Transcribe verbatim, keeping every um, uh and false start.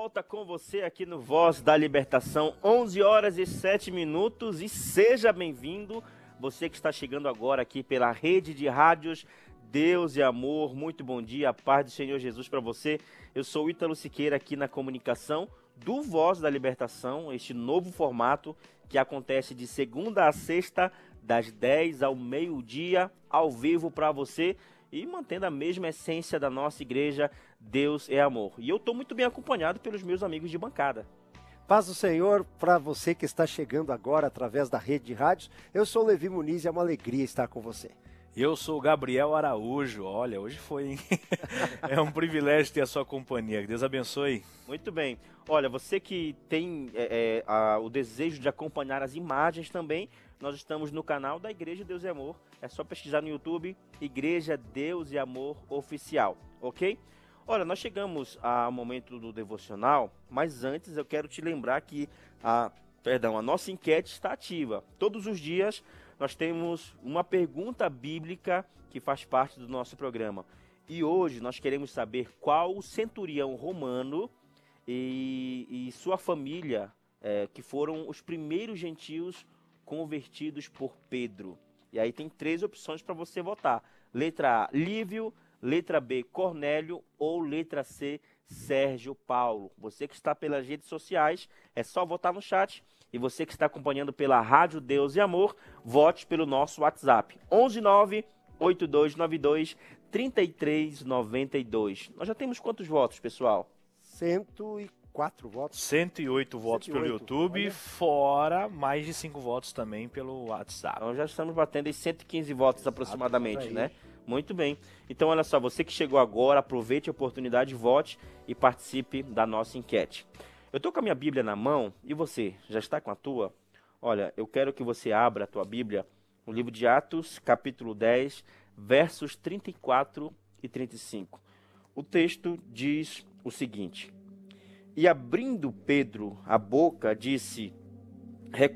volta com você aqui no Voz da Libertação, onze horas e sete minutos, e seja bem-vindo, você que está chegando agora aqui pela rede de rádios Deus e Amor. Muito bom dia, a paz do Senhor Jesus para você. Eu sou o Ítalo Siqueira aqui na comunicação do Voz da Libertação, este novo formato que acontece de segunda a sexta, das dez ao meio-dia, ao vivo para você, e mantendo a mesma essência da nossa igreja, Deus é Amor. E eu estou muito bem acompanhado pelos meus amigos de bancada. Paz do Senhor para você que está chegando agora através da rede de rádios. Eu sou o Levi Muniz e é uma alegria estar com você. Eu sou o Gabriel Araújo. Olha, hoje foi, hein? É um privilégio ter a sua companhia. Que Deus abençoe. Muito bem. Olha, você que tem é, é, a, o desejo de acompanhar as imagens também, nós estamos no canal da Igreja Deus e Amor. É só pesquisar no YouTube, Igreja Deus e Amor Oficial, ok? Olha, nós chegamos ao momento do devocional, mas antes eu quero te lembrar que a, perdão, a nossa enquete está ativa. Todos os dias nós temos uma pergunta bíblica que faz parte do nosso programa. E hoje nós queremos saber qual o centurião romano e, e sua família, é, que foram os primeiros gentios convertidos por Pedro. E aí tem três opções para você votar. Letra A, Lívio. Letra B, Cornélio. Ou letra C, Sérgio Paulo. Você que está pelas redes sociais, é só votar no chat. E você que está acompanhando pela Rádio Deus e Amor, vote pelo nosso WhatsApp. onze nove oito dois nove dois três três nove dois. Nós já temos quantos votos, pessoal? cento e quatro votos. cento e oito votos cento e oito, pelo YouTube, olha. Fora mais de cinco votos também pelo WhatsApp. Então já estamos batendo em cento e quinze votos Exato, aproximadamente, isso aí. né? Muito bem. Então, olha só, você que chegou agora, aproveite a oportunidade, vote e participe da nossa enquete. Eu estou com a minha Bíblia na mão, e você, já está com a tua? Olha, eu quero que você abra a tua Bíblia no livro de Atos, capítulo dez, versos trinta e quatro e trinta e cinco. O texto diz o seguinte: E abrindo Pedro a boca, disse: